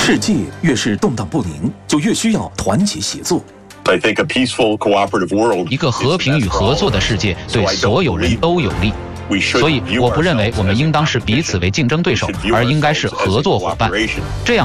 世界越是动荡不宁，就越需要团结协作。 一个和平与合作的世界对所有人都有利。所以，我不认为我们应当视彼此为竞争对手，而应该是合作伙伴。这样，